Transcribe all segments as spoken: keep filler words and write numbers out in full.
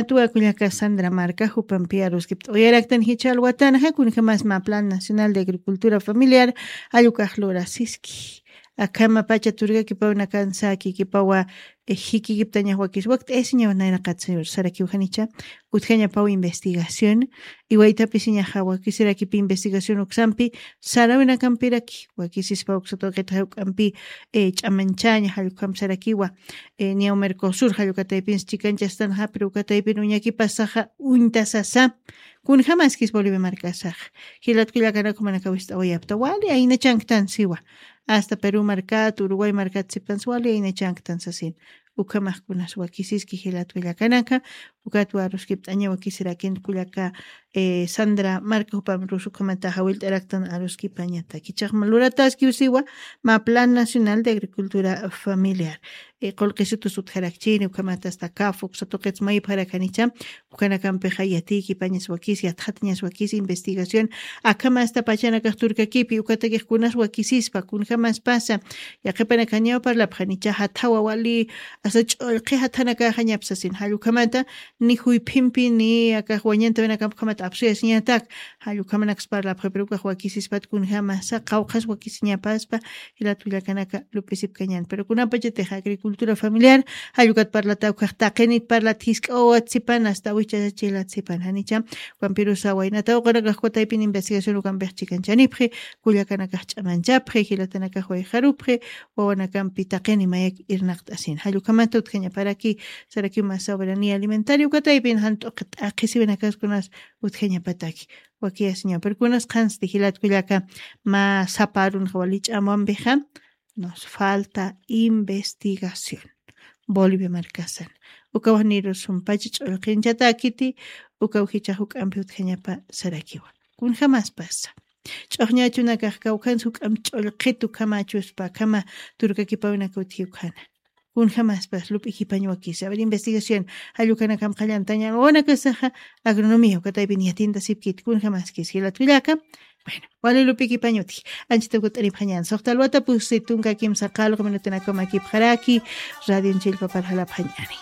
Tuwa kullaka Sandra Marca Jupampi Aruskip Oyeraktan Hichal Watanaja Kunjamas Ma Plan Nacional de Agricultura Familiar Ayukaj Lora Siski Akama Pacha Turga Kipauna Kansaki Kipawa Hiki Kiptaña Huakis Wakt Esiña Naira Katsur Saraki Ujanicha Utjaña Pau Investigación Iguaita Pisiña Hawa Kisira Kipi Investigación Uxampi Sarawina Campiraki Wakisis Pau Xotoqueta Ukampi Chamanchaña Halukam Sarakiwa Niau Mercosur Halukataipin Chicanchastan Hapiru Kataipin Uñaki Pasaja Untasasa Kun jamás kis Bolivia Marcasaj Hilat Kilakana Kumanakawista Oyapta Wali Aina Chanktan Siwa hasta Perú Marcat, Uruguay Marcat Zipansuali y Nechanktan Sasin. Ukamaj kunas wakisiski hilat Villacanaka, Ukatu Aruskip Aña wakisirakin Kulaka eh, Sandra Marca Upam Rusu Kamataja Wilt Eraktan Aruskip Añata. Kichak Malurataski Usiwa, Ma Plan Nacional de Agricultura Familiar. Kolkesitu Sudharakchini, Ukamata hasta Kafuk, Satoquets Mai para Canicha, Ukanakan Pejayatiki, Pañas Wakisi, Athatñas Wakisi, investigación, Akama hasta Pachana Kasturka Kipi, Ukatakis Kunas Wakisispa, Kun jamás pasa, Yakapana Cañao para la Panicha Hatawa Wali, Asach Olkehatanaka Hanyapsasin, Halukamata, ni Hui Pimpi, ni Akahuanyanta Venakamat Apsuas Niatak, Halukamanax para la Preperuka Wakisispat, Kun jamás, Kaukas Wakisinia Paspa, y la Tulakanaka Lupesip Cañan, pero Kuna Pacheteja Agricultura Familiar, Hayukat para la Taucata, Kenit para la Tisk o Atzipan, hasta Wicha Chila Tzipan, Hanicha, Quampirusa Wainata, Goragakotapin, investigación Ucamber Chican Chanipre, Kuyakanakach Amanjapre, Hilatanaka Harupre, o Wanakampita Keni Mayak Irnaktasin, Hayukamato, Kenya para aquí, Saraki más soberanía alimentaria, Ukataipin, Hantok, Akisibenakas con las Utkenya Pataki. Wakia señor, Perkunas Hans de Hilat Kuyaka, Ma Saparun Hawalich Amambeja. Nos falta investigación. Bolivia Marcasan. Ukawaniros un pachich o kinchatakiti, ukawhichahuk ampiut kenyapa sarakiwa. Kun jamás pasa. Choñachuna kakaukan suk amcholketu kamachuspa, kama turkakipawina kautiukana. Kun jamás pas lupi hipañuaki. Saber investigación. Ayukana kamkayan taña ona kasaja agronomía. Ukataipin yatinda sipkit. Kun jamás kis hilatulaka. Bueno, wala lupiki pañuti. Anchita kutari pañan. Sohtal wata pusitunga kim sakalo kami natana kama kip haraki. Radio Nchilpa para la pañani.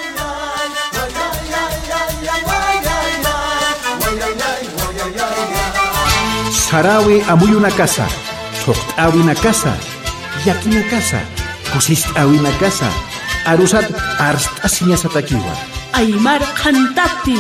Sarawi amuy una casa. Sohtawi una casa. Yaki una casa. Kusist-awi una casa. Arusat arstasinya satakiwa. Aymar Kantati.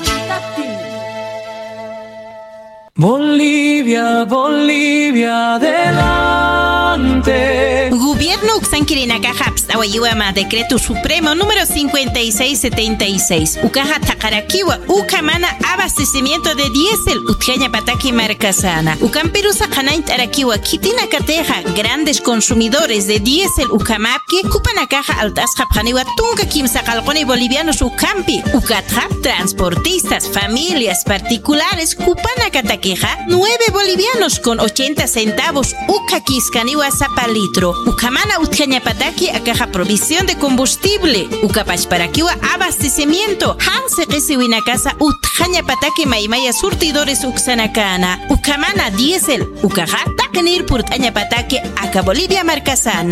Bolivia, Bolivia, adelante. Gobierno Uxanquirinaca Haps, Awayuama, Decreto Supremo número cincuenta y seis setenta y seis. Ucaja Takarakiwa, Ucamana, abastecimiento de diésel, Utjaña Pataki Marcasana. Ucamperusa Hanaint Arakiwa, Kitina Cateja, grandes consumidores de diésel, Ucamapki, Cupanakaja Altas Japaniwa, Tunca Kimsa Calcone bolivianos, Ucampi, Ucatja, transportistas, familias particulares, Cupanacataki. nueve bolivianos con ochenta centavos. Uca Quiscaniwa Zapalitro. Ucamana Utjaña Pataki a caja provisión de combustible. Ucapachparakiwa abastecimiento. Hanse Resiwina Casa Utjaña Pataki Maimaya surtidores Uxanacana. Ucamana diésel. Ucaja Takenir Purtaña Pataki Aca Bolivia Marcasana.